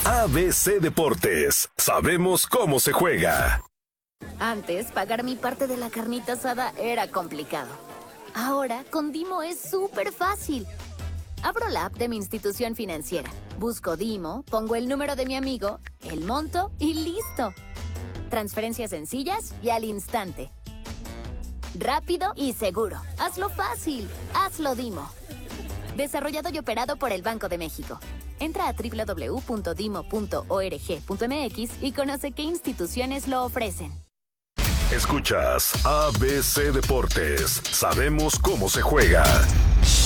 ABC Deportes. Sabemos cómo se juega. Antes, pagar mi parte de la carnita asada era complicado. Ahora, con Dimo es súper fácil. Abro la app de mi institución financiera, busco Dimo, pongo el número de mi amigo, el monto y listo. Transferencias sencillas y al instante. Rápido y seguro. Hazlo fácil. Hazlo Dimo. Desarrollado y operado por el Banco de México. Entra a www.dimo.org.mx y conoce qué instituciones lo ofrecen. Escuchas ABC Deportes. Sabemos cómo se juega.